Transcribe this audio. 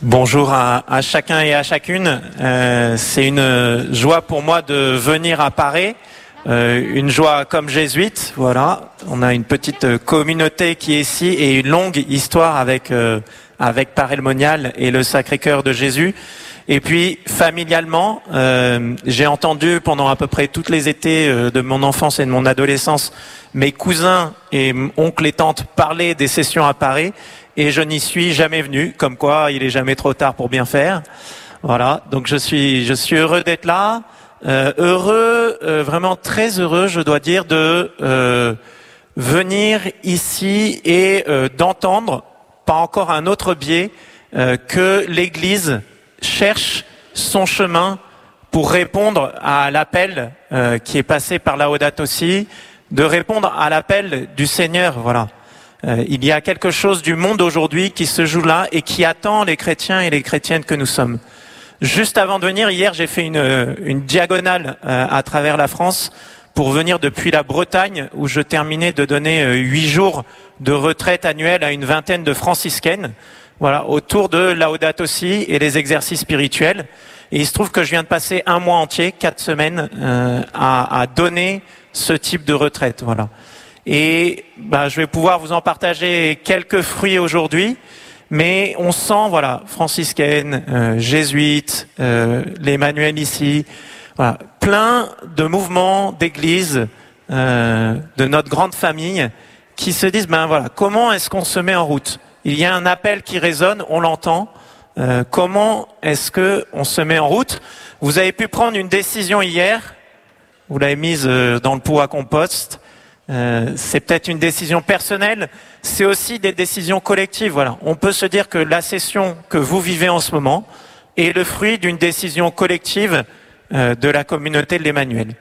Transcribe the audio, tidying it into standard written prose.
Bonjour à chacun et à chacune. C'est une joie pour moi de venir à Paris, une joie comme jésuite. Voilà, on a une petite communauté qui est ici et une longue histoire avec Paray-le-Monial et le Sacré-Cœur de Jésus. Et puis familialement, j'ai entendu pendant à peu près tous les étés de mon enfance et de mon adolescence mes cousins et oncles et tantes parler des sessions à Paris. Et je n'y suis jamais venu, comme quoi il est jamais trop tard pour bien faire. Voilà, donc je suis heureux d'être là, vraiment très heureux, je dois dire, de venir ici et d'entendre, pas encore un autre biais, que l'Église cherche son chemin pour répondre à l'appel qui est passé par Laudato Si, de répondre à l'appel du Seigneur, voilà. Il y a quelque chose du monde aujourd'hui qui se joue là et qui attend les chrétiens et les chrétiennes que nous sommes. Juste avant de venir, hier, j'ai fait une diagonale à travers la France pour venir depuis la Bretagne où je terminais de donner 8 jours de retraite annuelle à une vingtaine de franciscaines, voilà, autour de Laudato Si et les exercices spirituels. Et il se trouve que je viens de passer un mois entier, 4 semaines, à donner ce type de retraite, voilà. Et je vais pouvoir vous en partager quelques fruits aujourd'hui, mais on sent, voilà, franciscaine, jésuite, l'Emmanuel ici, voilà, plein de mouvements d'église, de notre grande famille, qui se disent, voilà, comment est-ce qu'on se met en route? Il y a un appel qui résonne, on l'entend. Comment est-ce que on se met en route? Vous avez pu prendre une décision hier, vous l'avez mise dans le pot à compost. C'est peut-être une décision personnelle, c'est aussi des décisions collectives. Voilà. On peut se dire que la session que vous vivez en ce moment est le fruit d'une décision collective de la communauté de l'Emmanuel.